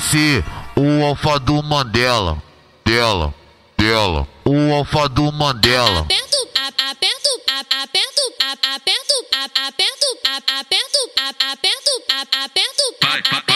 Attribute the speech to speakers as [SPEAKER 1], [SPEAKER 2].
[SPEAKER 1] ser o alfa do Mandela. Dela. O alfa do Mandela.
[SPEAKER 2] Aperto, aperto, aperto, aperto, aperto, aperto, aperto, aperto, aperto, aperto.